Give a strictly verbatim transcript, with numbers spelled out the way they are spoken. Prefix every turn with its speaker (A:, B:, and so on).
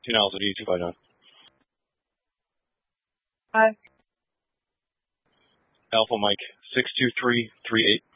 A: Tina Alpha D two five nine.
B: Hi.
A: Alpha Mike six two three three eight.